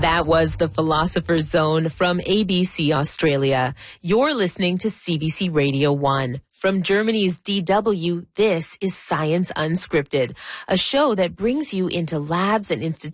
That was The Philosopher's Zone from ABC Australia. You're listening to CBC Radio 1. From Germany's DW, this is Science Unscripted, a show that brings you into labs and institutions